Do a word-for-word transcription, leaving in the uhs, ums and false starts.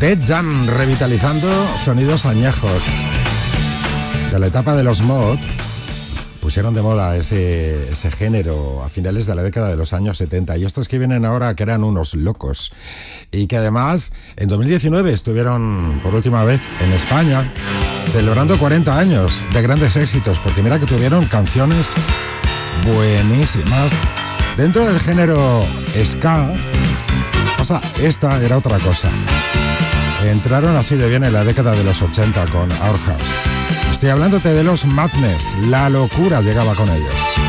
Dead Jam, revitalizando sonidos añejos. De la etapa de los mod, pusieron de moda ese, ese género a finales de la década de los años setenta. Y estos que vienen ahora, que eran unos locos. Y que además, en dos mil diecinueve estuvieron por última vez en España, celebrando cuarenta años de grandes éxitos. Porque mira que tuvieron canciones buenísimas. Dentro del género ska, o sea, esta era otra cosa. Entraron así de bien en la década de los ochenta con Our House. Estoy hablándote de los Madness. La locura llegaba con ellos.